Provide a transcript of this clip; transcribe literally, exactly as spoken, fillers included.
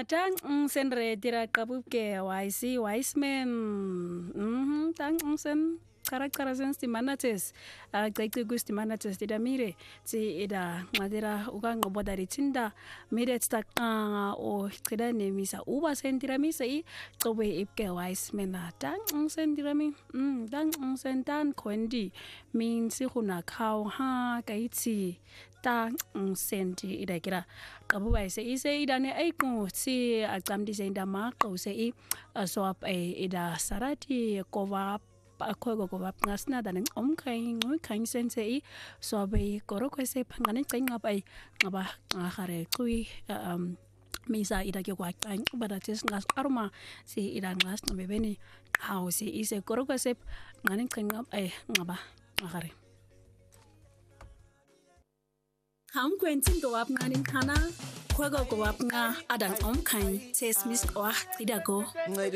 tang sen re tira kabuke wise wise men mhm tang sen karakter sen stimanates a kaiti gustimanates tida mire ti ida madira ugang bodari tinda mire sta o tida ne misa uba sen tira misa i tobe ipke wise men tang sen tira mi mm tang sen tan kondi min si huna khau ha kaiti ta senti ida kira kabu bai se ise ida ne ai ko si akamdi se inda ma ko se i so ap ida sarati kova ko go go ngasna da om kai ngoi kai sen se i so bai koro ko se phangani kai ngabai ngaba ngare kui um misa ida ke kwa kai bada tes ngas arma si ida ngas no bebeni how si ise koro ko se ngani kai ngabai ngaba ngare Ham kwentin go up nganin kana kwego go up nga adang om kai ses mis kwa ida go